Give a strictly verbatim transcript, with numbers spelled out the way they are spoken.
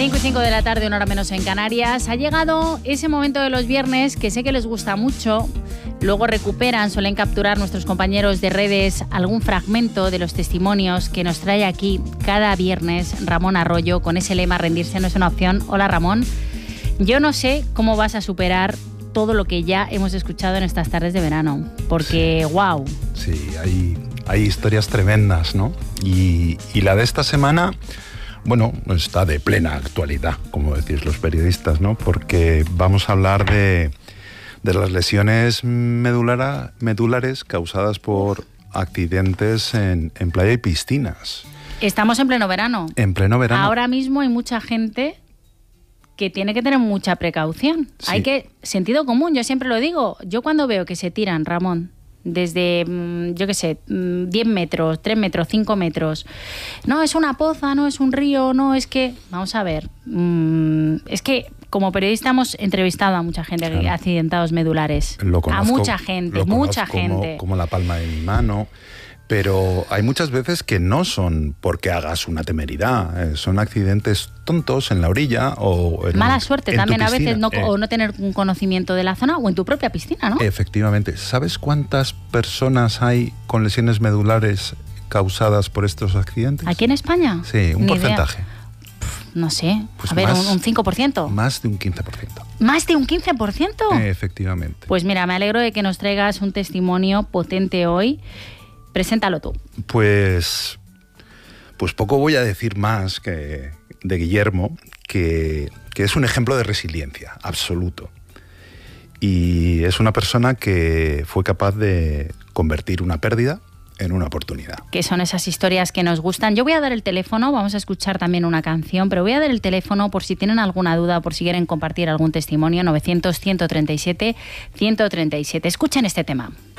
cinco y cinco de la tarde, una hora menos en Canarias. Ha llegado ese momento de los viernes que sé que les gusta mucho. Luego recuperan, suelen capturar nuestros compañeros de redes algún fragmento de los testimonios que nos trae aquí cada viernes Ramón Arroyo con ese lema: rendirse no es una opción. Hola, Ramón. Yo no sé cómo vas a superar todo lo que ya hemos escuchado en estas tardes de verano, porque sí, wow. Sí, hay, hay historias tremendas, ¿no? Y, y la de esta semana, bueno, está de plena actualidad, como decís los periodistas, ¿no? Porque vamos a hablar de, de las lesiones medulara, medulares causadas por accidentes en, en playa y piscinas. Estamos en pleno verano. En pleno verano. Ahora mismo hay mucha gente que tiene que tener mucha precaución. Sí. Hay que sentido común, yo siempre lo digo. Yo cuando veo que se tiran, Ramón, desde, yo qué sé, diez metros, tres metros, cinco metros, no, es una poza, no, es un río, no, es que... Vamos a ver, mmm, es que como periodista hemos entrevistado a mucha gente, claro, accidentados medulares. Lo conozco, a mucha gente, lo mucha como, gente. Como la palma de mi mano. Pero hay muchas veces que no son porque hagas una temeridad, eh, son accidentes tontos en la orilla o en mala suerte en también tu a veces, no, eh, o no tener un conocimiento de la zona o en tu propia piscina, ¿no? Efectivamente. ¿Sabes cuántas personas hay con lesiones medulares causadas por estos accidentes? ¿Aquí en España? Sí, un Ni porcentaje. Idea. No sé, pues a ver, más, un, un cinco por ciento. Más de un quince por ciento. ¿Más de un quince por ciento? Eh, efectivamente. Pues mira, me alegro de que nos traigas un testimonio potente hoy. Preséntalo tú. Pues, pues poco voy a decir más que de Guillermo, que, que es un ejemplo de resiliencia absoluto. Y es una persona que fue capaz de convertir una pérdida en una oportunidad. Que son esas historias que nos gustan. Yo voy a dar el teléfono, vamos a escuchar también una canción, pero voy a dar el teléfono por si tienen alguna duda, por si quieren compartir algún testimonio. Novecientos, ciento treinta y siete, ciento treinta y siete. Escuchen este tema.